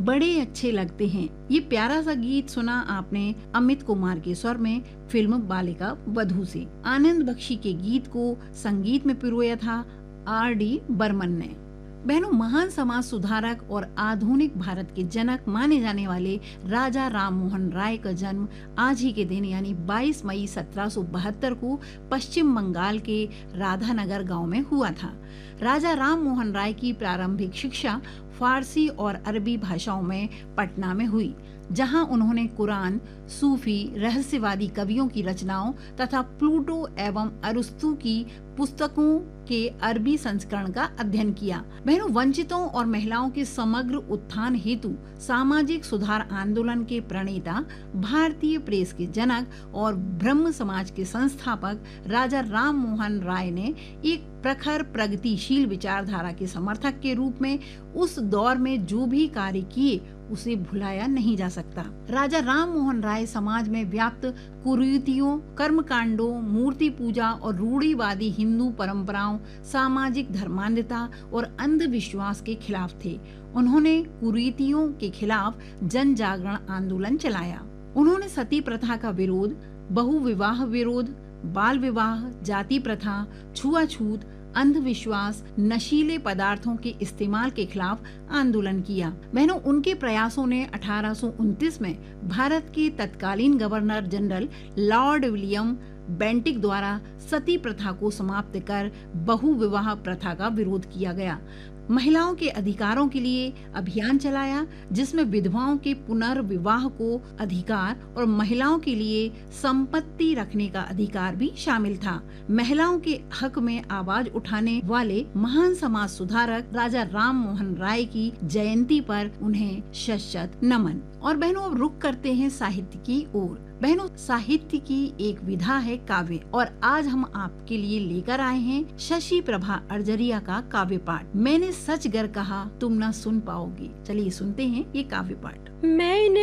बड़े अच्छे लगते हैं। ये प्यारा सा गीत सुना आपने अमित कुमार के स्वर में फिल्म बालिका वधू से। आनंद बख्शी के गीत को संगीत में पिरोया था R.D. बर्मन ने। बहनों, महान समाज सुधारक और आधुनिक भारत के जनक माने जाने वाले राजा राम मोहन राय का जन्म आज ही के दिन यानी 22 मई 1772 को पश्चिम बंगाल के राधानगर गांव में हुआ था। राजा राम मोहन राय की प्रारंभिक शिक्षा फारसी और अरबी भाषाओं में पटना में हुई, जहां उन्होंने कुरान, सूफी, रहस्यवादी कवियों की रचनाओं तथा प्लूटो एवं अरस्तु की पुस्तकों के अरबी संस्करण का अध्ययन किया। बहनों, वंचितों और महिलाओं के समग्र उत्थान हेतु सामाजिक सुधार आंदोलन के प्रणेता, भारतीय प्रेस के जनक और ब्रह्म समाज के संस्थापक राजा राम मोहन राय ने एक प्रखर प्रगतिशील विचारधारा के समर्थक के रूप में उस दौर में जो भी कार्य किए उसे भुलाया नहीं जा सकता। राजा राम मोहन राय समाज में व्याप्त कुरीतियों, कर्मकांडों, मूर्ति पूजा और रूढ़िवादी हिंदू परंपराओं, सामाजिक धर्मांधता और अंधविश्वास के खिलाफ थे। उन्होंने कुरीतियों के खिलाफ जन जागरण आंदोलन चलाया। उन्होंने सती प्रथा का विरोध, बहुविवाह विरोध, बाल विवाह, जाति प्रथा, छुआछूत, अंधविश्वास, नशीले पदार्थों के इस्तेमाल के खिलाफ आंदोलन किया। बहनों, उनके प्रयासों ने 1829 में भारत के तत्कालीन governor general Lord William Bentinck द्वारा सती प्रथा को समाप्त कर बहुविवाह प्रथा का विरोध किया गया। महिलाओं के अधिकारों के लिए अभियान चलाया, जिसमें विधवाओं के पुनर्विवाह को अधिकार और महिलाओं के लिए संपत्ति रखने का अधिकार भी शामिल था। महिलाओं के हक में आवाज उठाने वाले महान समाज सुधारक राजा राम मोहन राय की जयंती पर उन्हें शत-शत नमन। और बहनों, अब रुक करते हैं साहित्य की ओर। बहनों, साहित्य की एक विधा है काव्य, और आज हम आपके लिए लेकर आए हैं शशि प्रभा अर्जरिया का काव्य पाठ। मैंने सच गर कहा तुम न सुन पाओगे। चलिए सुनते हैं ये काव्य पाठ। मैंने